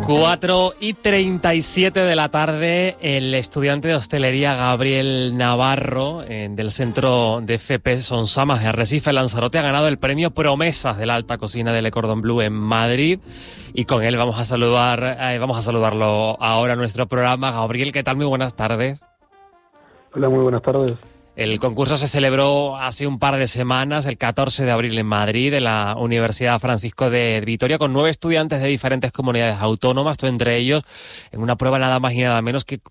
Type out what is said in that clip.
4:37 de la tarde, el estudiante de hostelería Gabriel Navarro, del centro de FP Sonsamas de Arrecife, Lanzarote, ha ganado el premio Promesas de la Alta Cocina de Le Cordon Bleu en Madrid. Y con él vamos a saludarlo ahora en nuestro programa. Gabriel, ¿qué tal? Muy buenas tardes. Hola, muy buenas tardes. El concurso se celebró hace un par de semanas, el 14 de abril en Madrid, en la Universidad Francisco de Vitoria, con 9 estudiantes de diferentes comunidades autónomas, tú entre ellos, en una prueba nada más y nada menos que